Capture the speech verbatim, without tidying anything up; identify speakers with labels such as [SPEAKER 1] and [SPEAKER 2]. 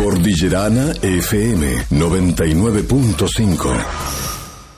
[SPEAKER 1] Cordillerana F M noventa y nueve punto cinco.